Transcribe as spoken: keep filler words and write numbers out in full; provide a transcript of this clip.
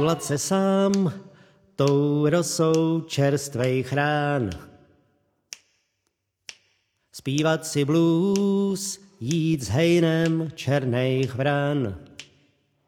Milat se sám tou rosou čerstvejch rán. Zpívat si blues, jít s hejnem černých vran.